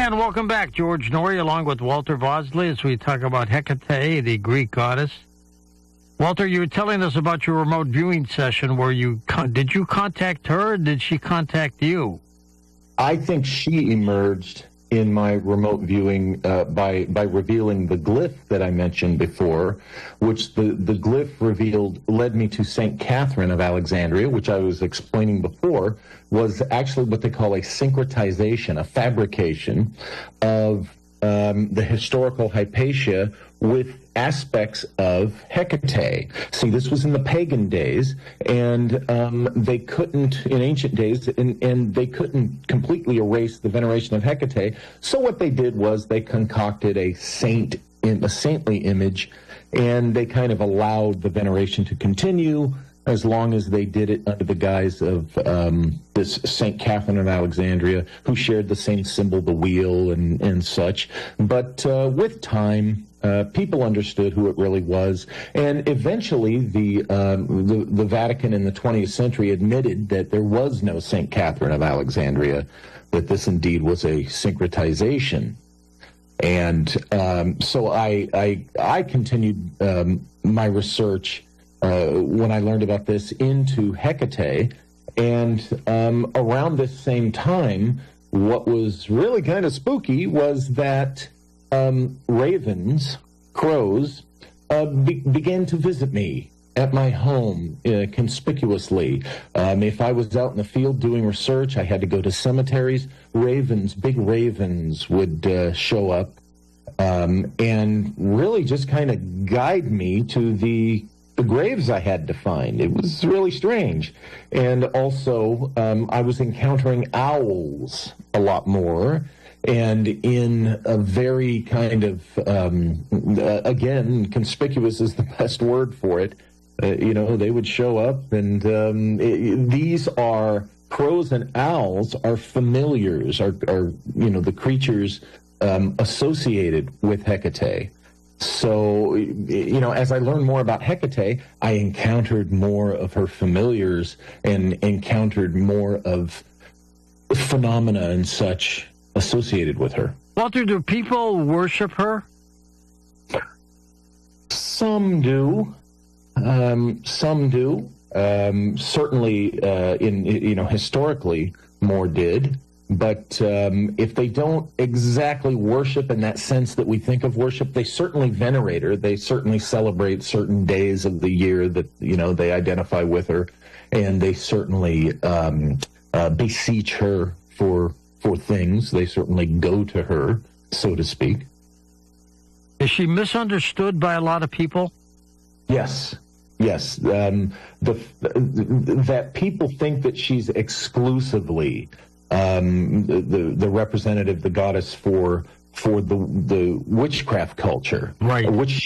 And welcome back, George Noory, along with Walter Vosley, as we talk about Hecate, the Greek goddess. Walter, you were telling us about your remote viewing session where did you contact her or did she contact you? I think she emerged in my remote viewing by revealing the glyph that I mentioned before, which the glyph led me to St. Catherine of Alexandria, which I was explaining before, was actually what they call a syncretization, a fabrication of the historical Hypatia with aspects of Hecate. See, this was in the pagan days, and they couldn't, in ancient days, and they couldn't completely erase the veneration of Hecate. So what they did was they concocted a saintly image, and they kind of allowed the veneration to continue as long as they did it under the guise of this St. Catherine of Alexandria, who shared the same symbol, the wheel, and such. But with time, people understood who it really was, and eventually the Vatican in the 20th century admitted that there was no St. Catherine of Alexandria, that this indeed was a syncretization. And so I continued my research when I learned about this into Hecate, and around this same time, what was really kind of spooky was that ravens, crows, began to visit me at my home conspicuously. If I was out in the field doing research, I had to go to cemeteries. Ravens, big ravens, would show up and really just kind of guide me to the graves I had to find. It was really strange. And also, I was encountering owls a lot more, and in a very kind of, again, conspicuous is the best word for it. They would show up, and these are, crows and owls are familiars, are the creatures associated with Hecate. So, as I learned more about Hecate, I encountered more of her familiars and encountered more of phenomena and such associated with her. Walter, do people worship her? Some do. Some do. Certainly, historically, more did. But if they don't exactly worship in that sense that we think of worship, they certainly venerate her. They certainly celebrate certain days of the year that, they identify with her. And they certainly beseech her for things. They certainly go to her, so to speak. Is she misunderstood by a lot of people? Yes. That people think that she's exclusively the representative, the goddess for the witchcraft culture, right? Which